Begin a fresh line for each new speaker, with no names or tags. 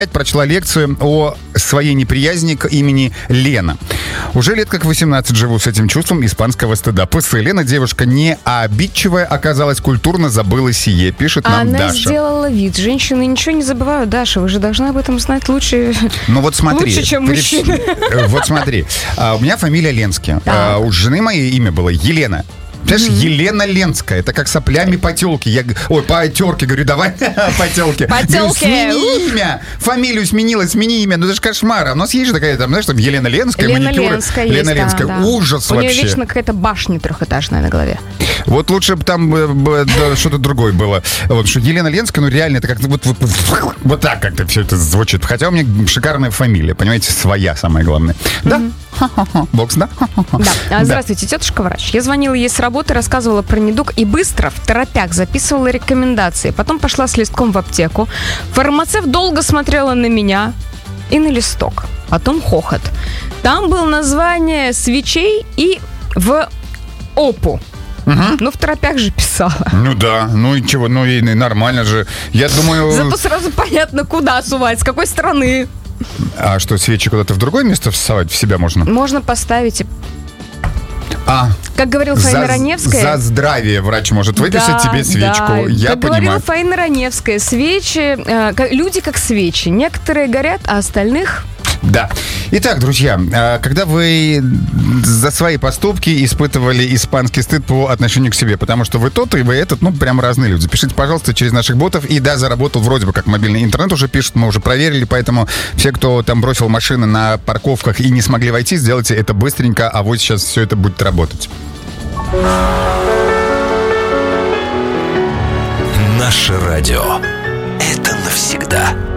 прочла лекцию о своей неприязни к имени Лена. Уже лет как 18 живу с этим чувством испанского стыда. ПС. Лена, девушка не обидчивая, оказалась, культурно забыла сие, пишет нам
Она
Даша.
сделала вид. Женщины ничего не забывают. Даша, вы же должны об этом знать лучше,
Ну вот смотри.
лучше, чем мужчины.
Вот смотри. У меня фамилия Ленский.
Так.
У жены моей имя было Елена. Понимаешь, Елена Ленская. Это как соплями по тёлке. По тёрке. Говорю, давай по тёлке.
По
Говорю,
тёлке.
смени имя. Фамилию сменила, смени имя. Ну это же кошмар. А у нас есть же такая, там, знаешь, там Елена Ленская,
Лена
маникюры.
Ленская
Лена
есть,
Ленская.
да.
Ужас
У
вообще.
нее вечно какая-то башня трехэтажная на голове.
Вот лучше бы там да, что-то другое было. Вот, что Елена Ленская, ну реально, это как-то вот так как-то все это звучит. Хотя у меня шикарная фамилия, понимаете, своя, самое главное. Да? Бокс, да?
Да. Здравствуйте, тетушка врач. Я звонила ей с работы, рассказывала про недуг и быстро, в торопях, записывала рекомендации. Потом пошла с листком в аптеку. Фармацевт долго смотрела на меня и на листок. Потом хохот. Там было название свечей и в ОПУ. Ну, в торопях же писала.
Ну да, ну и чего, ну и нормально же. Я думаю...
Зато сразу понятно, куда сувать, с какой стороны.
А что, свечи куда-то в другое место всовать в себя можно?
Можно поставить. Как говорил
За
Фаина Раневская...
здравие врач может выписать тебе свечку.
Да.
Я
как
понимаю.
говорила Фаина Раневская, свечи, люди как свечи. Некоторые горят, а остальных...
Да. Итак, друзья, когда вы за свои поступки испытывали испанский стыд по отношению к себе, потому что вы тот и вы этот, ну, прям разные люди. Пишите, пожалуйста, через наших ботов. И да, заработал вроде бы как мобильный интернет уже пишет, мы уже проверили, поэтому все, кто там бросил машины на парковках и не смогли войти, сделайте это быстренько, а вот сейчас все это будет работать.
Наше радио. Это навсегда.